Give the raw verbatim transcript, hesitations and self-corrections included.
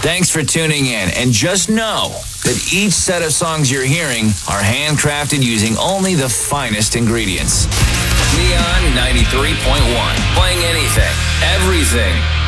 Thanks for tuning in, and just know that each set of songs you're hearing are handcrafted using only the finest ingredients. Neon ninety-three point one, playing anything, everything.